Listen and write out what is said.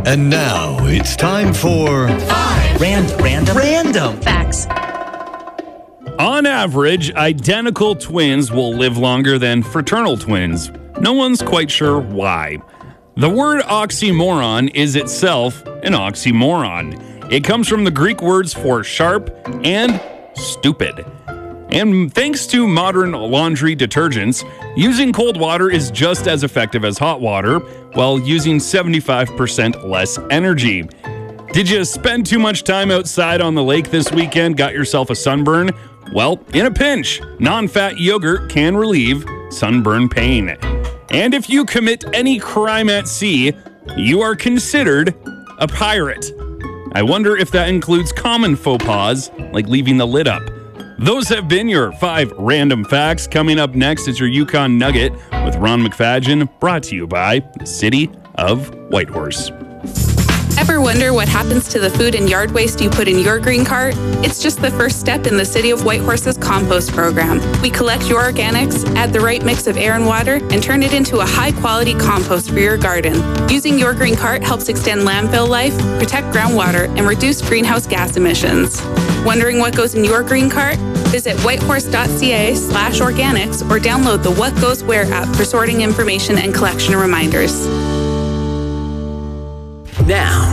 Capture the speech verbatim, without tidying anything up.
And now it's time for Five Random Random Random Facts. On average, identical twins will live longer than fraternal twins. No one's quite sure why. The word oxymoron is itself an oxymoron. It comes from the Greek words for sharp and stupid. And thanks to modern laundry detergents, using cold water is just as effective as hot water, while using seventy-five percent less energy. Did you spend too much time outside on the lake this weekend? Got yourself a sunburn? Well, in a pinch, non-fat yogurt can relieve sunburn pain. And if you commit any crime at sea, you are considered a pirate. I wonder if that includes common faux pas, like leaving the lid up. Those have been your five random facts. Coming up next is your Yukon Nugget with Ron McFadgen, brought to you by the City of Whitehorse. Ever wonder what happens to the food and yard waste you put in your green cart? It's just the first step in the City of Whitehorse's compost program. We collect your organics, add the right mix of air and water, and turn it into a high-quality compost for your garden. Using your green cart helps extend landfill life, protect groundwater, and reduce greenhouse gas emissions. Wondering what goes in your green cart? Visit whitehorse.ca slash organics or download the What Goes Where app for sorting information and collection reminders. Now,